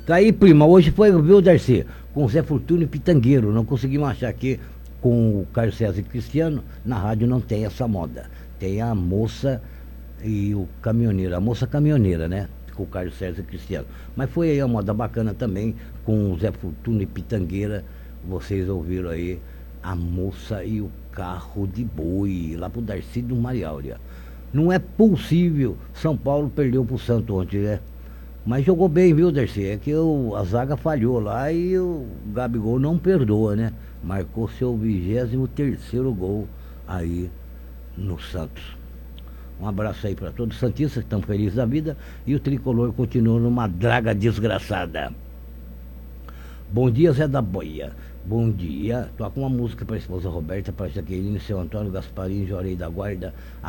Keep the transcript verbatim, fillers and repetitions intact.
Tá aí, prima, hoje foi, viu, Darcy? Com o Zé Fortuna e Pitangueiro. Não conseguimos achar aqui com o Carlos César e Cristiano. Na rádio não tem essa moda. Tem a moça e o caminhoneiro. A moça caminhoneira, né? Com o Carlos César e Cristiano. Mas foi aí a moda bacana também com o Zé Fortuna e Pitangueira. Vocês ouviram aí a moça e o carro de boi. Lá pro Darcy do Maria Áurea. Não é possível. São Paulo perdeu pro Santo ontem, né? Mas jogou bem, viu, Darcy? É que o, a zaga falhou lá e o Gabigol não perdoa, né? Marcou seu vigésimo terceiro gol aí no Santos. Um abraço aí para todos os santistas que estão felizes da vida e o tricolor continua numa draga desgraçada. Bom dia, Zé da Boia. Bom dia. Toca uma música para a esposa Roberta, para a Jaqueline, seu Antônio Gasparinho, Jorei da Guarda.